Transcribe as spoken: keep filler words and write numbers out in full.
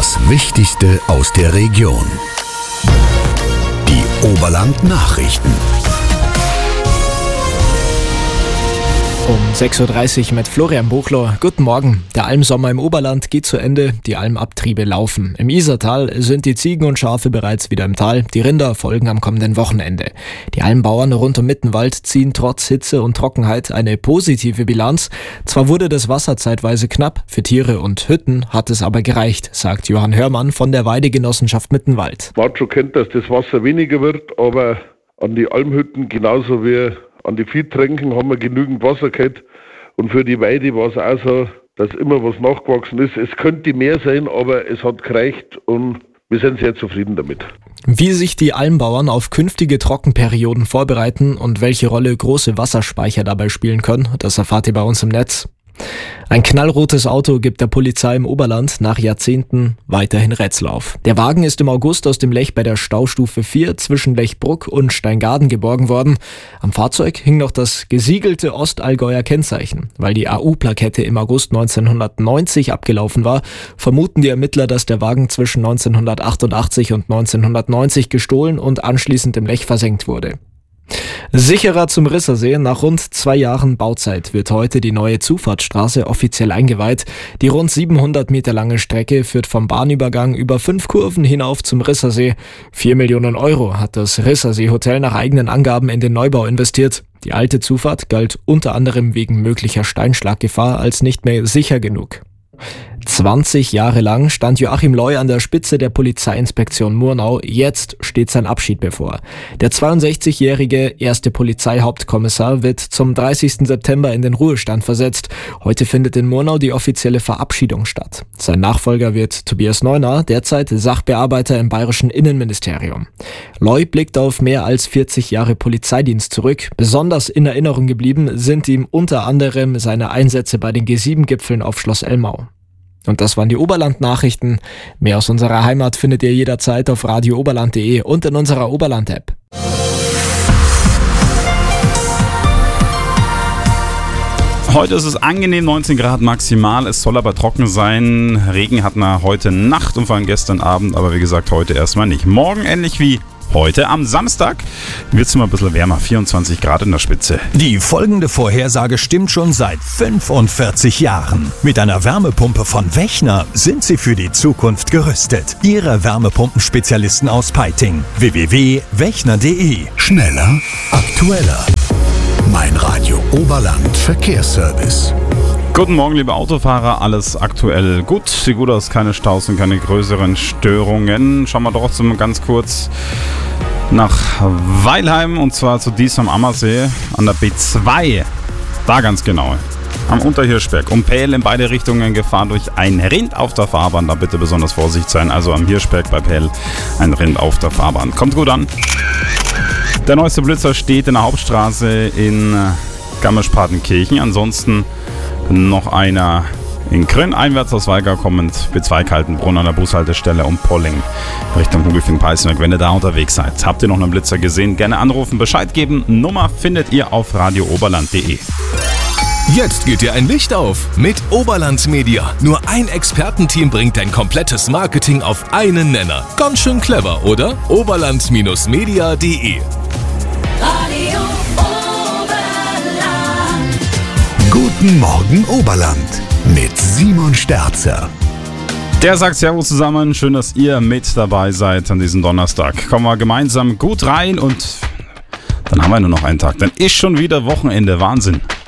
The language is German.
Das Wichtigste aus der Region. Die Oberland-Nachrichten. Um sechs Uhr dreißig mit Florian Buchler. Guten Morgen. Der Almsommer im Oberland geht zu Ende. Die Almabtriebe laufen. Im Isartal sind die Ziegen und Schafe bereits wieder im Tal. Die Rinder folgen am kommenden Wochenende. Die Almbauern rund um Mittenwald ziehen trotz Hitze und Trockenheit eine positive Bilanz. Zwar wurde das Wasser zeitweise knapp, für Tiere und Hütten hat es aber gereicht, sagt Johann Hörmann von der Weidegenossenschaft Mittenwald. Man hat schon kennt, dass das Wasser weniger wird, aber an die Almhütten genauso wie an die Viehtränken haben wir genügend Wasser gehabt und für die Weide war es auch so, dass immer was nachgewachsen ist. Es könnte mehr sein, aber es hat gereicht und wir sind sehr zufrieden damit. Wie sich die Almbauern auf künftige Trockenperioden vorbereiten und welche Rolle große Wasserspeicher dabei spielen können, das erfahrt ihr bei uns im Netz. Ein knallrotes Auto gibt der Polizei im Oberland nach Jahrzehnten weiterhin Rätsel. Der Wagen ist im August aus dem Lech bei der Staustufe vier zwischen Lechbruck und Steingaden geborgen worden. Am Fahrzeug hing noch das gesiegelte Ostallgäuer Kennzeichen. Weil die A U-Plakette im August neunzehnhundertneunzig abgelaufen war, vermuten die Ermittler, dass der Wagen zwischen neunzehnhundertachtundachtzig und neunzehnhundertneunzig gestohlen und anschließend im Lech versenkt wurde. Sicherer zum Rissersee. Nach rund zwei Jahren Bauzeit wird heute die neue Zufahrtsstraße offiziell eingeweiht. Die rund siebenhundert Meter lange Strecke führt vom Bahnübergang über fünf Kurven hinauf zum Rissersee. Vier Millionen Euro hat das Rissersee Hotel nach eigenen Angaben in den Neubau investiert. Die alte Zufahrt galt unter anderem wegen möglicher Steinschlaggefahr als nicht mehr sicher genug. zwanzig Jahre lang stand Joachim Leu an der Spitze der Polizeiinspektion Murnau. Jetzt steht sein Abschied bevor. Der zweiundsechzigjährige erste Polizeihauptkommissar wird zum dreißigsten September in den Ruhestand versetzt. Heute findet in Murnau die offizielle Verabschiedung statt. Sein Nachfolger wird Tobias Neuner, derzeit Sachbearbeiter im bayerischen Innenministerium. Leu blickt auf mehr als vierzig Jahre Polizeidienst zurück. Besonders in Erinnerung geblieben sind ihm unter anderem seine Einsätze bei den G sieben Gipfeln auf Schloss Elmau. Und das waren die Oberland-Nachrichten. Mehr aus unserer Heimat findet ihr jederzeit auf radio oberland punkt de und in unserer Oberland-App. Heute ist es angenehm, neunzehn Grad maximal. Es soll aber trocken sein. Regen hatten wir heute Nacht und vor allem gestern Abend, aber wie gesagt, heute erstmal nicht. Morgen ähnlich wie heute am Samstag wird es immer ein bisschen wärmer, vierundzwanzig Grad in der Spitze. Die folgende Vorhersage stimmt schon seit fünfundvierzig Jahren. Mit einer Wärmepumpe von Wechner sind Sie für die Zukunft gerüstet. Ihre Wärmepumpenspezialisten aus Peiting. w w w punkt wechner punkt de. Schneller, aktueller. Mein Radio Oberland Verkehrsservice. Guten Morgen, liebe Autofahrer, alles aktuell gut. Sieht gut aus, keine Staus und keine größeren Störungen. Schauen wir trotzdem ganz kurz nach Weilheim und zwar zu Dies am Ammersee an der B zwei. Da ganz genau. Am Unterhirschberg. Um Pähl in beide Richtungen Gefahr durch ein Rind auf der Fahrbahn. Da bitte besonders vorsichtig sein. Also am Hirschberg bei Pähl ein Rind auf der Fahrbahn. Kommt gut an. Der neueste Blitzer steht in der Hauptstraße in Garmisch-Partenkirchen. Ansonsten noch einer in Krönn, einwärts aus Weigau kommend, B zwei Kaltenbrunn an der Bushaltestelle und Polling Richtung Hugelfing-Peißenberg. Wenn ihr da unterwegs seid, habt ihr noch einen Blitzer gesehen, gerne anrufen, Bescheid geben. Nummer findet ihr auf radio oberland punkt de. Jetzt geht dir ein Licht auf mit Oberland Media. Nur ein Expertenteam bringt dein komplettes Marketing auf einen Nenner. Ganz schön clever, oder? oberland Media punkt de. Radio Oberland. Guten Morgen Oberland mit Simon Sterzer. Der sagt Servus zusammen, schön, dass ihr mit dabei seid an diesem Donnerstag. Kommen wir gemeinsam gut rein und dann haben wir nur noch einen Tag. Dann ist schon wieder Wochenende, Wahnsinn.